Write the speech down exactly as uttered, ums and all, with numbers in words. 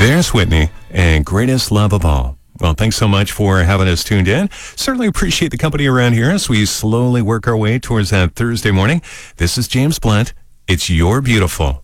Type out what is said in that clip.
There's Whitney and Greatest Love of All. Well, thanks so much for having us tuned in. Certainly appreciate the company around here as we slowly work our way towards that Thursday morning. This is James Blunt. It's You're Beautiful.